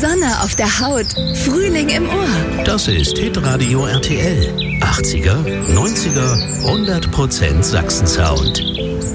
Sonne auf der Haut, Frühling im Ohr. Das ist Hitradio RTL. 80er, 90er, 100% Sachsen-Sound.